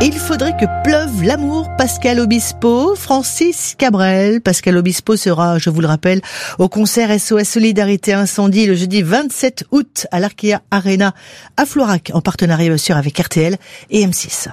Il faudrait que pleuve l'amour, Pascal Obispo, Francis Cabrel. Pascal Obispo sera, je vous le rappelle, au concert SOS Solidarité Incendie le jeudi 27 août à l'Arkea Arena à Florac, en partenariat bien sûr avec RTL et M6.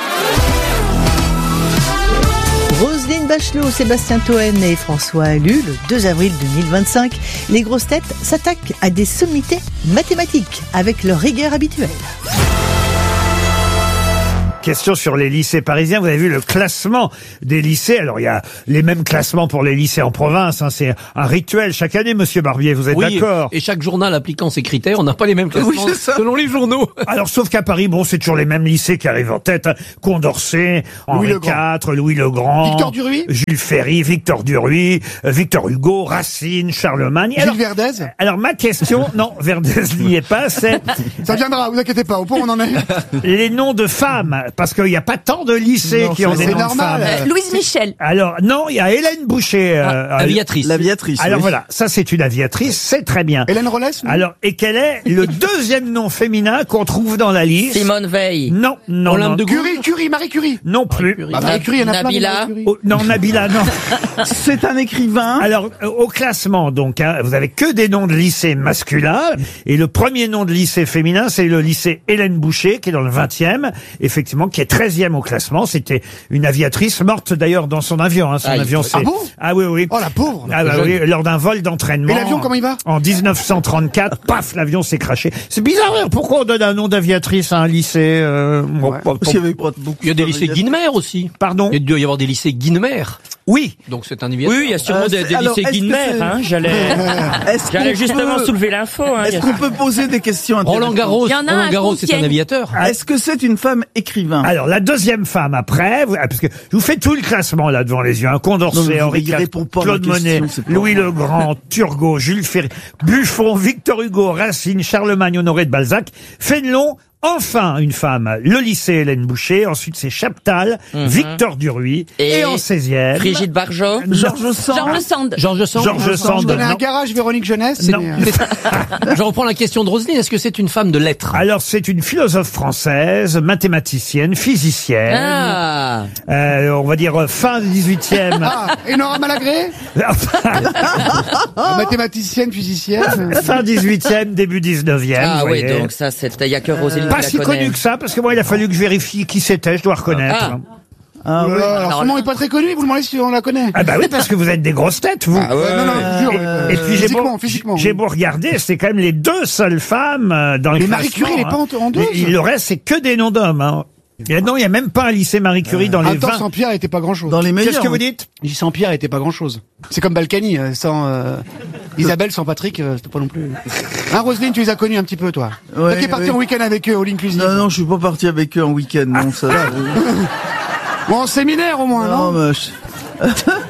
Roselyne Bachelot, Sébastien Toen et François Allu, le 2 avril 2025, les grosses têtes s'attaquent à des sommités mathématiques avec leur rigueur habituelle. Question sur les lycées parisiens. Vous avez vu le classement des lycées. Alors, il y a les mêmes classements pour les lycées en province. Hein. C'est un rituel chaque année, Monsieur Barbier. Vous êtes d'accord? Et chaque journal appliquant ses critères, on n'a pas les mêmes classements selon les journaux. Alors, sauf qu'à Paris, bon, c'est toujours les mêmes lycées qui arrivent en tête. Hein. Condorcet, Henri IV, Louis le Grand, Victor Duruy, Jules Ferry, Victor Duruy, Victor Hugo, Racine, Charlemagne. Gilles Verdez. Alors, ma question, non, Verdez n'y est pas, c'est... Ça viendra, vous inquiétez pas, au point on en est. Les noms de femmes, parce qu'il n'y a pas tant de lycées qui ont des noms de femmes. Louise Michel. Alors, non, il y a Hélène Boucher. Aviatrice. L'aviatrice. Alors oui. Voilà, ça c'est une aviatrice, c'est très bien. Hélène Rollès. Alors, et quel est le deuxième nom féminin qu'on trouve dans la liste? Simone Veil. Non, non, non. Marie Curie. Non plus. Marie Curie, il y en a plein. Nabila. Oh, non, Nabila, non. C'est un écrivain. Alors, au classement, donc, hein, vous avez que des noms de lycées masculins. Et le premier nom de lycée féminin, c'est le lycée Hélène Boucher, qui est dans le 20e, effectivement, qui est 13e au classement. C'était une aviatrice morte, d'ailleurs, dans son avion. Hein. Son avion, c'est... Ah bon? Ah oui, oui. Oh, la pauvre. Ah bah oui, lors d'un vol d'entraînement. Et l'avion, comment il va? En 1934, paf, l'avion s'est crashé. C'est bizarre, hein, pourquoi on donne un nom d'aviatrice à un lycée Parce qu'il y avait pas beaucoup. Il y a des lycées Guinemer aussi. Pardon? Il doit y avoir des lycées Guinemer. Oui. Donc c'est un aviateur. Oui, il y a sûrement des alors, lycées est-ce que Guinemer. c'est- Hein, j'allais justement soulever l'info. Hein, Est-ce qu'on peut poser des questions intéressantes? Roland Garros. Il y en a un Roland Garros, c'est un Compiègne. aviateur. Est-ce que c'est une femme écrivain? Alors, la deuxième femme après, parce que je vous fais tout le classement là devant les yeux, hein, Non, Condorcet, mais Henri il IV, répond pas à Claude ma question, Monet, c'est pas Louis vrai. le Grand, Turgot, Jules Ferry, Buffon, Victor Hugo, Racine, Charlemagne, Honoré de Balzac, Fénelon. Enfin, une femme, le lycée Hélène Boucher, ensuite c'est Chaptal, Victor Duruy, et en 16e... Brigitte Bardot. Georges Sand. Georges Sand. Georges Sand. Georges Sand. Je connais un non. garage Véronique Jeunesse. Non. mais, Je reprends la question de Roselyne. Est-ce que c'est une femme de lettres? Alors, c'est une philosophe française, mathématicienne, physicienne, Ah. on va dire fin du 18e... Ah, et Nora Malagré, mathématicienne, physicienne. Fin 18e, début 19e. Ah vous oui, voyez. donc ça, il y a que Roselyne Pas qui si la connaît. connu que ça, parce que moi, il a fallu que je vérifie qui c'était, je dois reconnaître. Ah oui. Alors, son nom est pas très connu, vous demandez si on la connaît. Ah bah oui, parce que vous êtes des grosses têtes, vous. Ah ouais. Non, je jure. Et puis physiquement. j'ai beau regarder, c'est quand même les deux seules femmes dans le Mais Marie classement, Curie, elle est pas en deux. Mais le reste, c'est que des noms d'hommes. Hein. Et non, il n'y a même pas un lycée Marie Curie dans les Attends, 20. Saint-Pierre était pas grand chose. Dans les meilleurs. Qu'est-ce que vous dites? Je dis Saint-Pierre était pas grand chose. C'est comme Balkany, sans Isabelle, sans Patrick, c'était pas non plus. Hein, Roselyne, tu les as connus un petit peu, toi. Ouais, toi qui es parti en week-end avec eux, all inclusive. Non, je suis pas parti avec eux en week-end, non, ça. Bon, en séminaire au moins, non? Non, mais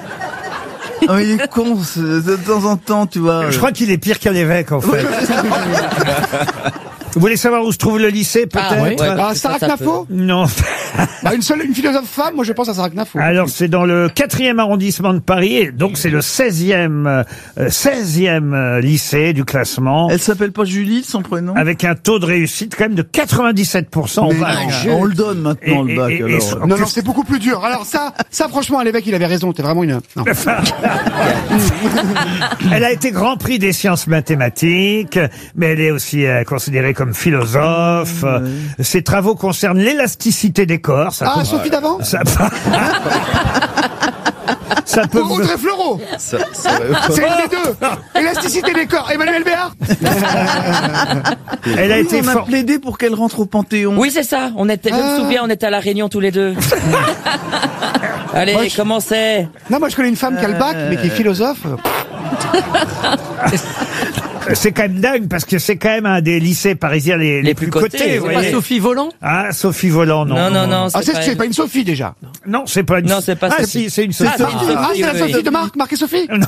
ah, mais il est con, de temps en temps, tu vois. Je crois qu'il est pire qu'un évêque, en fait. Vous voulez savoir où se trouve le lycée, peut-être? ouais. Ah, Sarah ça Knafo? Non. Bah, une philosophe femme, moi je pense à Sarah Knafo. Alors, c'est dans le 4e arrondissement de Paris, et donc c'est le 16e lycée du classement, Elle s'appelle pas Julie, son prénom? avec un taux de réussite quand même de 97% au Mais bac. non, On le donne maintenant, le bac, alors. Non, c'est beaucoup plus dur. Alors ça, franchement, à l'évêque, il avait raison. T'es vraiment une... Non. Elle a été Grand Prix des sciences mathématiques, mais elle est aussi considérée comme philosophe. Ses travaux concernent l'élasticité des corps. Ça Ah, peut- Sophie d'avant? ça peut vous- Audrey Fleurot. C'est une des deux. Élasticité des corps. Emmanuel Béard. Elle a Oui, été on a plaidé pour qu'elle rentre au Panthéon. Oui, c'est ça. Je me souviens, on était à la Réunion tous les deux. Allez, Moi, commencez. Non, moi je connais une femme qui a le bac, mais qui est philosophe. C'est quand même dingue parce que c'est quand même un des lycées parisiens les plus cotés. vous C'est pas voyez. Sophie Volant? Ah, Sophie Volant, non. Non. Ah, c'est pas une Sophie déjà. Non, c'est pas une. Non, c'est pas Ah, Sophie. si, c'est une Ah, Sophie. c'est une Ah, c'est la oui, Sophie oui. de Marc et Sophie. Non.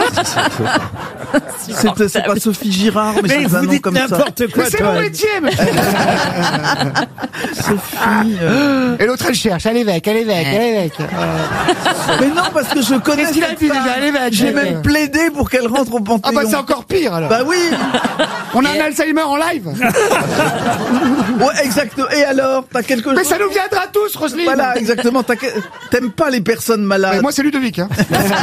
C'est pas Sophie Girard, mais Mais c'est un vous nom dites comme ça. n'importe quoi, Mais c'est toi. mon métier, monsieur. Sophie. Et l'autre, elle cherche à l'évêque. Mais non, parce que je connais Qu'est-ce qu'il a cette dit femme. déjà, à l'évêque? J'ai même plaidé pour qu'elle rentre au Ah Panthéon. bah c'est encore pire alors. Bah oui. On a un Alzheimer en live. Ouais, exactement. Et alors, t'as quelque chose? Mais ça nous viendra tous, Roselyne. Voilà, exactement. T'aimes pas les personnes malades. Mais moi, c'est Ludovic. Hein.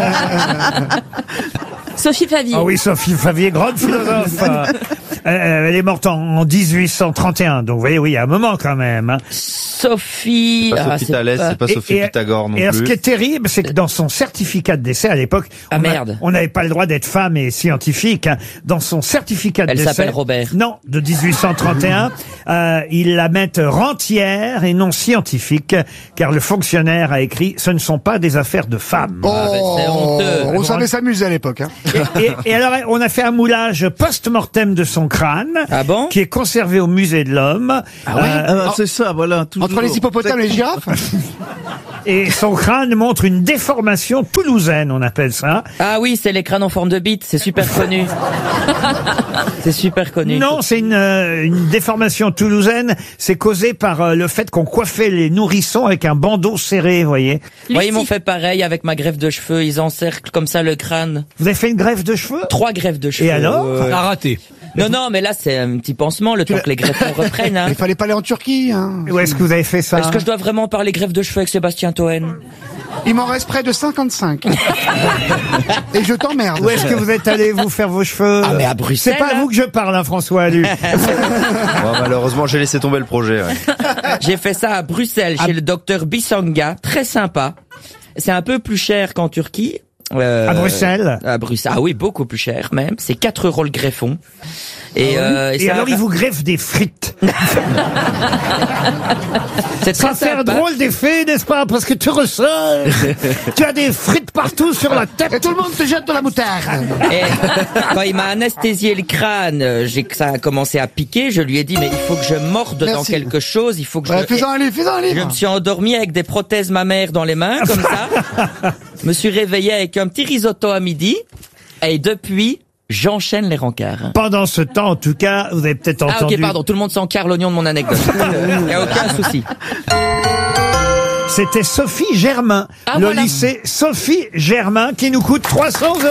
Sophie Favier. Ah oui, Sophie Favier, grande philosophe. Elle est morte en 1831, donc vous voyez, oui, il y a un moment quand même. Hein. Sophie... Pas Sophie Thalès, c'est pas Sophie Pythagore non plus. Et ce qui est terrible, c'est que dans son certificat de décès, à l'époque, on n'avait pas le droit d'être femme et scientifique. Hein. Dans son certificat de décès... Elle s'appelle Robert. Non, de 1831, ils la mettent rentière et non scientifique, car le fonctionnaire a écrit « Ce ne sont pas des affaires de femmes ». C'est honteux. On savait s'amuser à l'époque. Hein. Et alors, on a fait un moulage post-mortem de son crâne, qui est conservé au musée de l'Homme. C'est ça, voilà. Entre les hippopotames et les girafes. Et son crâne montre une déformation toulousaine, on appelle ça. Ah oui, c'est les crânes en forme de bite, c'est super connu. C'est super connu. Non, c'est une déformation toulousaine. C'est causé par le fait qu'on coiffait les nourrissons avec un bandeau serré, vous voyez. Oui, ils m'ont fait pareil avec ma greffe de cheveux. Ils encerclent comme ça le crâne. Vous avez fait une greffe de cheveux? 3 greffes de cheveux. Et alors? T'as raté. Non, mais là, c'est un petit pansement, le temps que les greffons reprennent. Hein. Il fallait pas aller en Turquie. Hein. Où est-ce que vous avez fait ça? Est-ce que je dois vraiment parler greffe de cheveux avec Sébastien Toen? Il m'en reste près de 55. Et je t'emmerde. Où est-ce que vous êtes allé vous faire vos cheveux? Ah, mais à Bruxelles. C'est pas à vous que je parle, hein, François Allu. Bon, malheureusement, j'ai laissé tomber le projet. Ouais. J'ai fait ça à Bruxelles, chez le docteur Bissanga. Très sympa. C'est un peu plus cher qu'en Turquie. À Bruxelles? À Bruxelles. Ah oui, beaucoup plus cher même. C'est 4 € le greffon. Et alors, il vous greffe des frites. C'est Ça très fait un sympa. drôle d'effet, n'est-ce pas? Parce que tu ressens, tu as des frites partout sur la tête. Et tout le monde te jette de la moutarde. Et quand il m'a anesthésié le crâne, ça a commencé à piquer. Je lui ai dit, mais il faut que je morde dans quelque chose. Il faut que Fais-en un livre. Je me suis endormi avec des prothèses mammaires dans les mains, comme ça. Me suis réveillé avec un petit risotto à midi. Et depuis, j'enchaîne les rencarts. Pendant ce temps, en tout cas, vous avez peut-être entendu... Ah ok, pardon, tout le monde s'encarre l'oignon de mon anecdote. Il n'y a aucun souci. C'était Sophie Germain, voilà. lycée Sophie Germain, qui nous coûte 300 €.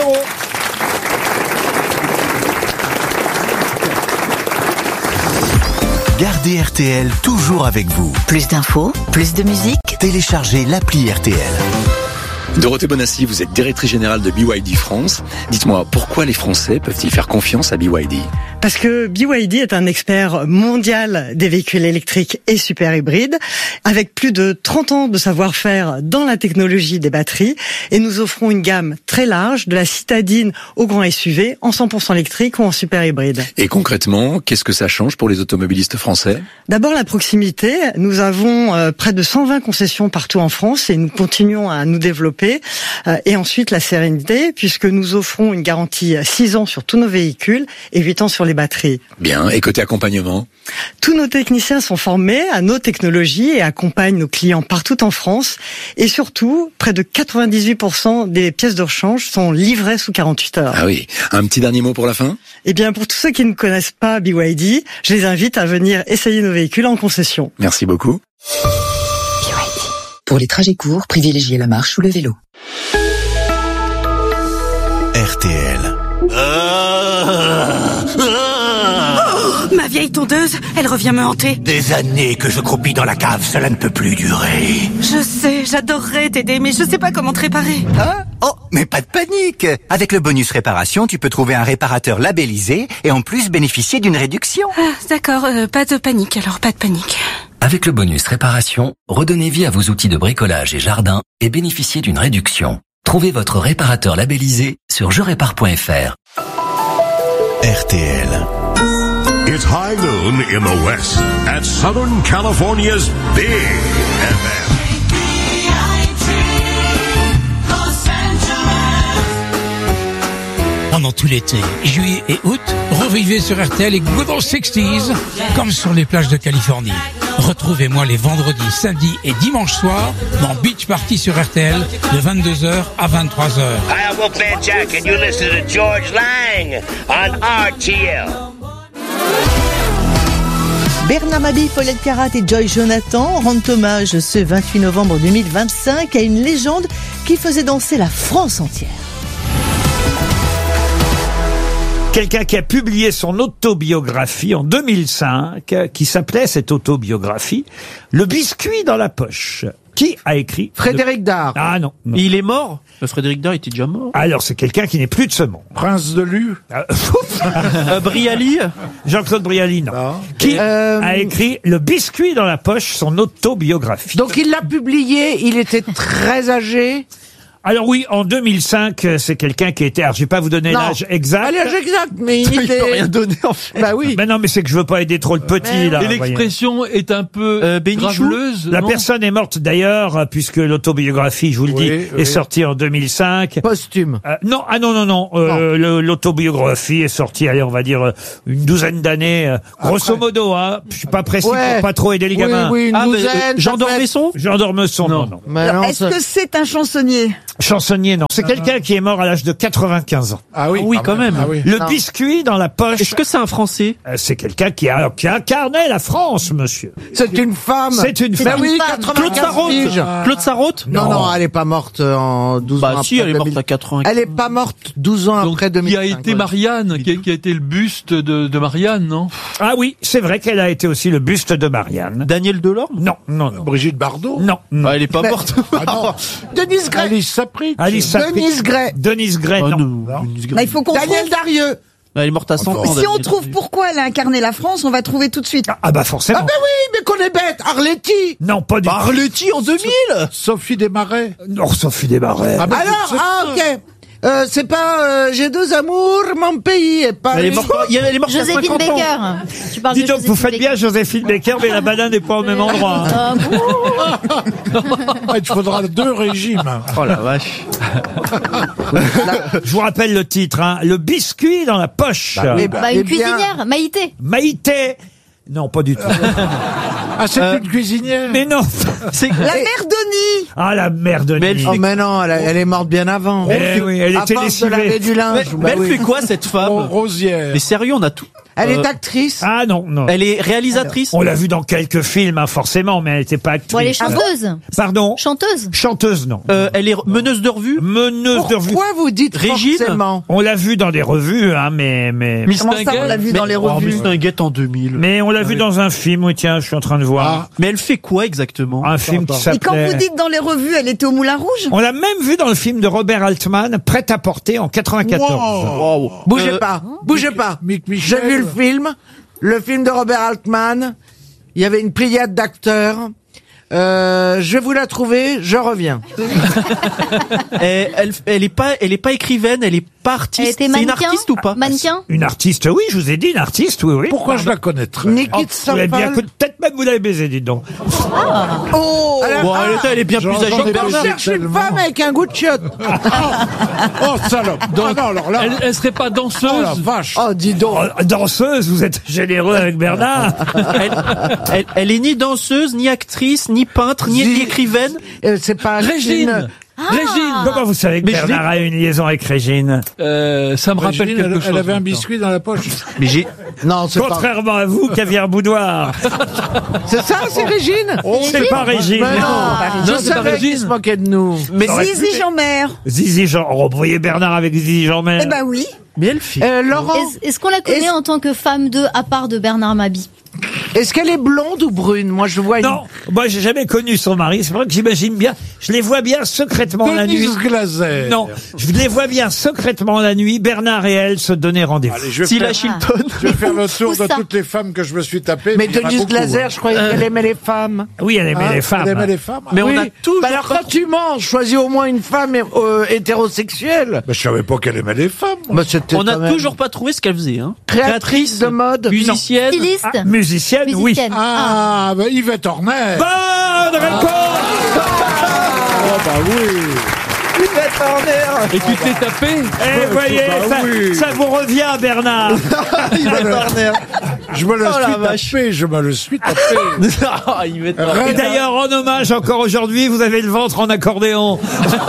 Gardez RTL toujours avec vous. Plus d'infos, plus de musique. Téléchargez l'appli RTL. Dorothée Bonassi, vous êtes directrice générale de BYD France. Dites-moi, pourquoi les Français peuvent-ils faire confiance à BYD? Parce que BYD est un expert mondial des véhicules électriques et super hybrides, avec plus de 30 ans de savoir-faire dans la technologie des batteries, et nous offrons une gamme très large, de la citadine au grand SUV, en 100% électrique ou en super hybride. Et concrètement, qu'est-ce que ça change pour les automobilistes français? D'abord la proximité. Nous avons près de 120 concessions partout en France et nous continuons à nous développer. Et ensuite la sérénité, puisque nous offrons une garantie 6 ans sur tous nos véhicules et 8 ans sur les batteries. Bien, et côté accompagnement? Tous nos techniciens sont formés à nos technologies et accompagnent nos clients partout en France. Et surtout, près de 98% des pièces de rechange sont livrées sous 48 heures. Ah oui, un petit dernier mot pour la fin? Eh bien, pour tous ceux qui ne connaissent pas BYD, je les invite à venir essayer nos véhicules en concession. Merci beaucoup. Pour les trajets courts, privilégiez la marche ou le vélo. RTL. Ma vieille tondeuse, elle revient me hanter. Des années que je croupis dans la cave, cela ne peut plus durer. Je sais, j'adorerais t'aider, mais je sais pas comment te réparer. Hein? Oh, mais pas de panique. Avec le bonus réparation, tu peux trouver un réparateur labellisé et en plus bénéficier d'une réduction. Ah, d'accord, pas de panique, alors pas de panique. Avec le bonus réparation, redonnez vie à vos outils de bricolage et jardin et bénéficiez d'une réduction. Trouvez votre réparateur labellisé sur jerépare.fr. RTL. It's high noon in the West at Southern California's Big FM. Pendant tout l'été, juillet et août, revivez sur RTL les Good Old 60s, comme sur les plages de Californie. Retrouvez-moi les vendredis, samedis et dimanches soirs dans Beach Party sur RTL de 22h à 23h. Hi, I'm Wolfman Jack and you listen to George Lang on RTL. Bernard Mabille, Paul Elkarat et Joy Jonathan rendent hommage ce 28 novembre 2025 à une légende qui faisait danser la France entière. quelqu'un qui a publié son autobiographie en 2005, qui s'appelait cette autobiographie « Le biscuit dans la poche ». Qui a écrit Frédéric Dard. Ah non. Il est mort. Frédéric Dard était déjà mort. Alors c'est quelqu'un qui n'est plus de ce monde. Prince de Lu. Brialy. Jean-Claude Brialy, non. Qui a écrit Le biscuit dans la poche, son autobiographie. Donc il l'a publié, il était très âgé. Alors oui, en 2005, c'est quelqu'un qui était... Alors, je vais pas vous donner Non. l'âge exact. Ah, l'âge exact, mais il était... peut rien donner, en fait. Bah oui. Mais non, mais c'est que je veux pas aider trop le petit, là. Et vous voyez. l'expression est un peu graveleuse. La non personne est morte d'ailleurs, puisque l'autobiographie, je vous le dis, est sortie en 2005. Posthume. Non, ah non. L'autobiographie est sortie, allez, on va dire une douzaine d'années, grosso modo. Hein. Je suis pas précis pour pas trop aider les gamins. Oui, une douzaine. Jean d'Ormesson. Jean d'Ormesson, non. Mais non, Est-ce que c'est un chansonnier? Chansonnier, non. C'est quelqu'un qui est mort à l'âge de 95 ans. Ah oui, Oui, quand même. Ah oui. Le biscuit dans la poche. Est-ce que c'est un Français? C'est quelqu'un qui incarnait la France, monsieur. c'est une femme. C'est une femme. oui, femme. 95 piges. Claude Sarraute. Non, elle est pas morte en 12 ans Bah si, après elle est morte 2000. à 80. Elle est pas morte 12 ans Donc, après 2005. qui a été Marianne, qui a été le buste de Marianne, non? Ah oui, c'est vrai qu'elle a été aussi le buste de Marianne. Daniel Delorme. Non. Brigitte Bardot. Non. Ah, elle est pas morte. Denise Gray. Alice Saprit. Denise Gray. Denise Gray, Oh, non. non. Bah, il faut qu'on Daniel Darieux. Elle est morte à 100 ans. trouve. Si on trouve pourquoi elle a incarné la France, on va trouver tout de suite. Ah bah forcément. Ah ben oui, mais qu'on est bête. Arletty. Non, pas du tout. Arletty en 2000. Sophie Desmarais. Non, Sophie Desmarais. Ah ben, Alors, ok. C'est pas j'ai deux amours, mon pays est pas. Elle est morte à Joséphine 50 ans. Baker. Tu parles Dis de donc, vous Joséphine faites bien Joséphine Baker, mais la banane n'est pas au même endroit. hein. il te faudra 2 régimes. Oh la vache. Je vous rappelle le titre, hein. Le biscuit dans la poche. Une cuisinière, Maïté. Maïté. Non, pas du tout. Ah, c'est une cuisinière. Mais non. C'est La mère Denis. Ah, la mère de Mais elle Denis. Oh mais non, elle est morte bien avant. Mais oui, elle À était force de laver lessivée. du linge. Mais elle fait quoi cette femme? Rosière. Mais sérieux, on a tout. Elle est actrice. Ah non. Elle est réalisatrice. On l'a vu dans quelques films, hein, forcément, mais elle n'était pas actrice. Bon, elle est chanteuse. Pardon? Chanteuse. Chanteuse, non. Elle est meneuse de revue. Meneuse de revue. Pourquoi vous dites Régine forcément? On l'a vu dans des revues, hein, mais Miss Comment ça, on l'a vu dans les revues? Miss Tinguette en 2000. mais on l'a vu dans un film. Oui, tiens, je suis en train de voir. Mais elle fait quoi exactement? Un film qui Et quand s'appelait... vous dites dans les revues, elle était au Moulin Rouge? On l'a même vu dans le film de Robert Altman, Prêt à porter, en 94. Wow. Bougez pas, bougez pas. Mick J'ai Michel. vu le film de Robert Altman. Il y avait une pléiade d'acteurs. Je vais vous la trouver, je reviens. Elle est pas écrivaine, elle est pas artiste. Elle était C'est une mannequin. artiste ou pas? Mannequin. Une artiste, oui, je vous ai dit une artiste, oui. Pourquoi je la connaîtrais? Nikita Vous l'avez bien Sampal. peut-être même vous l'avez baisé, dites donc. Oh. Bon, elle est bien plus âgée que Bernard. Je cherche une femme avec un goût de chiotte. Oh, salope. Donc, non, alors là. elle serait pas danseuse. Oh la vache. Oh, dis donc. Oh, danseuse, vous êtes généreux avec Bernard. Elle est ni danseuse, ni actrice, ni peintre, ni écrivaine. C'est pas Régine. Régine. Comment vous savez que Mais Bernard a une liaison avec Régine? Ça me rappelle Régine, quelque chose. elle avait un maintenant. biscuit dans la poche. Mais j'ai. Non, c'est pas. Contrairement à vous, Caviar Boudoir. C'est ça, c'est Régine. C'est pas Régine. Mais non, Non, je c'est pas savais qu'il Régine. se moquait de nous. Mais Zizi Jean-Mère. Zizi Jean. Oh, vous voyez Bernard avec Zizi Jean-Mère. Eh ben oui. Mais elle fait. Laurent, Est-ce qu'on la connaît en tant que femme de, à part de Bernard Mabie? est-ce qu'elle est blonde ou brune? Moi, je vois une... Non, moi j'ai jamais connu son mari. C'est vrai que j'imagine bien. Je les vois bien secrètement la nuit. Denise Glaser. Non, je les vois bien secrètement la nuit. Bernard et elle se donner rendez-vous. Allez, je vais Silla faire, Chilton. je vais faire le tour Où de ça toutes les femmes que je me suis tapé. Mais il y en a Denise beaucoup, Glaser, hein. je croyais qu'elle aimait les femmes. Oui, elle aimait Hein, les femmes. Elle aimait les femmes. Mais Oui. on a toujours. Bah alors, quand tu manges, choisis au moins une femme hétérosexuelle. Mais je savais pas qu'elle aimait les femmes. moi. Bah, c'était On quand n'a même toujours pas trouvé ce qu'elle faisait. Hein. créatrice de mode. Musicienne. Styliste. Ah, musicienne, oui. Musicienne. Ah, bah, Yvette Horner. Bonne réponse. Oh, bah oui. Yvette Horner. Et tu t'es tapé? Eh, voyez, bah ça, oui. ça vous revient, Bernard. Yvette Horner. Je me le Oh, la suis vache. tapé, je me le suis tapé. Ah, il va être- Et d'ailleurs, en hommage, encore aujourd'hui, vous avez le ventre en accordéon.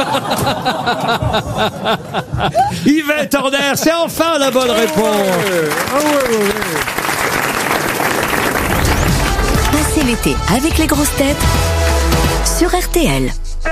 Yvette Horner, c'est enfin la bonne réponse. Passez l'été avec les grosses têtes sur RTL.